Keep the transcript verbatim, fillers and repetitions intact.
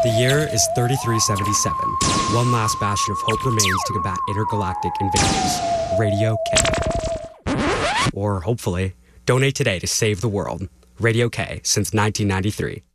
The year is thirty-three seventy-seven. One last bastion of hope remains to combat intergalactic invaders. Radio K. Or hopefully, donate today to save the world. Radio K since nineteen ninety-three.